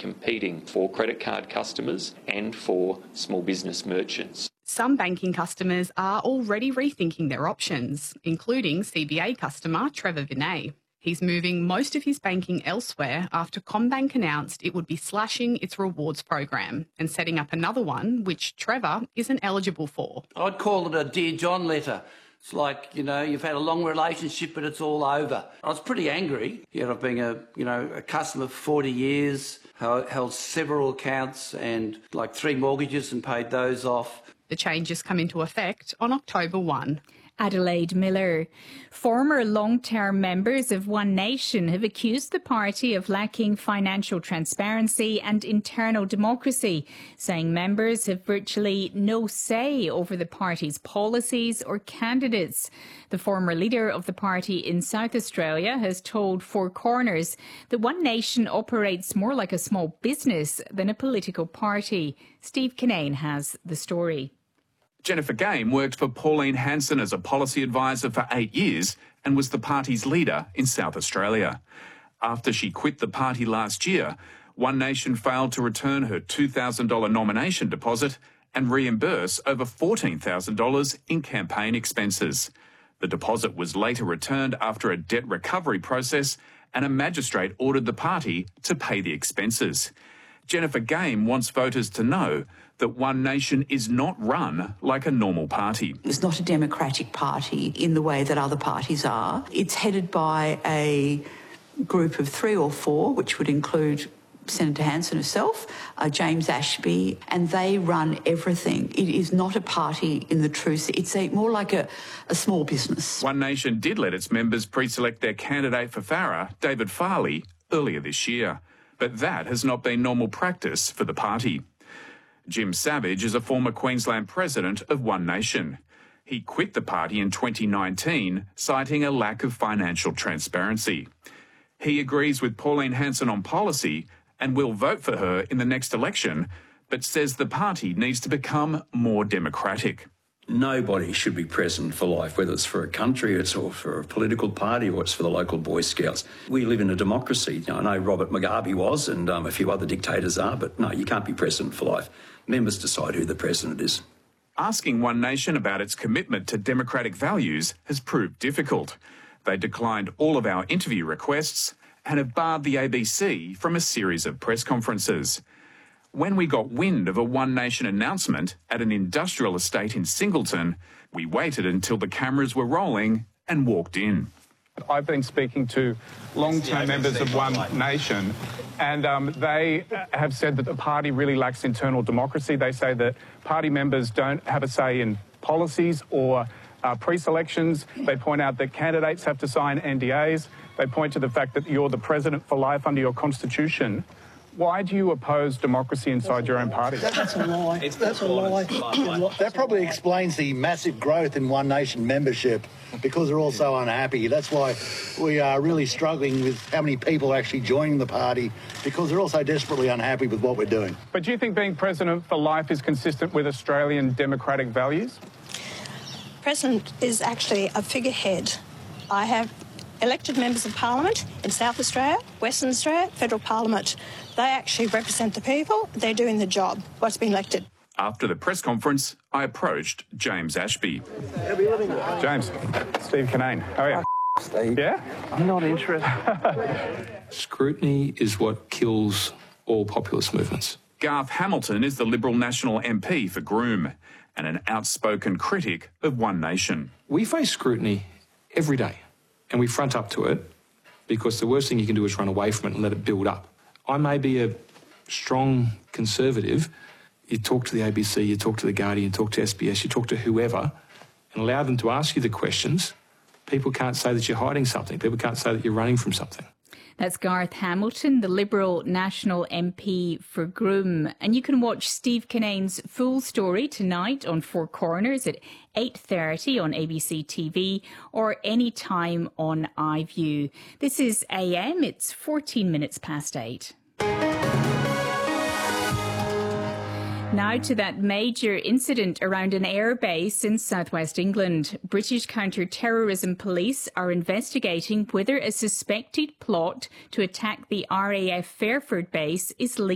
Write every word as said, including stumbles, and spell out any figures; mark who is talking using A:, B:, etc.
A: competing for credit card customers and for small business merchants.
B: Some banking customers are already rethinking their options, including C B A customer Trevor Vinay. He's moving most of his banking elsewhere after CommBank announced it would be slashing its rewards program and setting up another one, which Trevor isn't eligible for.
C: I'd call it a Dear John letter. It's like, you know, you've had a long relationship, but it's all over. I was pretty angry. You know, I've been a, you know, a customer for forty years, held several accounts and like three mortgages and paid those off.
B: The changes come into effect on October first.
D: Adelaide Miller. Former long-term members of One Nation have accused the party of lacking financial transparency and internal democracy, saying members have virtually no say over the party's policies or candidates. The former leader of the party in South Australia has told Four Corners that One Nation operates more like a small business than a political party. Steve Kinane has the story.
E: Jennifer Game worked for Pauline Hanson as a policy advisor for eight years and was the party's leader in South Australia. After she quit the party last year, One Nation failed to return her two thousand dollars nomination deposit and reimburse over fourteen thousand dollars in campaign expenses. The deposit was later returned after a debt recovery process, and a magistrate ordered the party to pay the expenses. Jennifer Game wants voters to know that One Nation is not run like a normal party.
F: It's not a democratic party in the way that other parties are. It's headed by a group of three or four, which would include Senator Hanson herself, uh, James Ashby, and they run everything. It is not a party in the true sense. It's a, more like a, a small business.
E: One Nation did let its members pre-select their candidate for Farrer, David Farley, earlier this year. But that has not been normal practice for the party. Jim Savage is a former Queensland president of One Nation. He quit the party in twenty nineteen, citing a lack of financial transparency. He agrees with Pauline Hanson on policy and will vote for her in the next election, but says the party needs to become more democratic.
G: Nobody should be president for life, whether it's for a country, it's or for a political party, or it's for the local Boy Scouts. We live in a democracy. You know, I know Robert Mugabe was, and um, a few other dictators are, but no, you can't be president for life. Members decide who the president is.
E: Asking One Nation about its commitment to democratic values has proved difficult. They declined all of our interview requests and have barred the A B C from a series of press conferences. When we got wind of a One Nation announcement at an industrial estate in Singleton, we waited until the cameras were rolling and walked in.
H: I've been speaking to long-term members of One Nation, and um, they have said that the party really lacks internal democracy. They say that party members don't have a say in policies or uh, pre-selections. They point out that candidates have to sign N D As. They point to the fact that you're the president for life under your constitution. Why do you oppose democracy inside your own party?
I: That's a lie. It's That's a lie. That probably explains the massive growth in One Nation membership, because they're all so unhappy. That's why we are really struggling with how many people are actually joining the party, because they're all so desperately unhappy with what we're doing.
H: But do you think being president for life is consistent with Australian democratic values?
J: President is actually a figurehead. I have elected members of Parliament in South Australia, Western Australia, Federal Parliament. They actually represent the people. They're doing the job, what's been elected.
E: After the press conference, I approached James Ashby.
H: James, Steve Kinane, how are you?
K: Steve.
H: Yeah?
K: I'm not interested. Scrutiny is what kills all populist movements.
E: Garth Hamilton is the Liberal National M P for Groom and an outspoken critic of One Nation.
K: We face scrutiny every day, and we front up to it, because the worst thing you can do is run away from it and let it build up. I may be a strong conservative. You talk to the A B C, you talk to The Guardian, you talk to S B S, you talk to whoever, and allow them to ask you the questions. People can't say that you're hiding something. People can't say that you're running from something.
D: That's Garth Hamilton, the Liberal National M P for Groom. And you can watch Steve Kinane's full story tonight on Four Corners at eight thirty on A B C T V or any time on iView. This is A M. It's fourteen minutes past eight. Now to that major incident around an airbase in southwest England. British counter-terrorism police are investigating whether a suspected plot to attack the R A F Fairford base is linked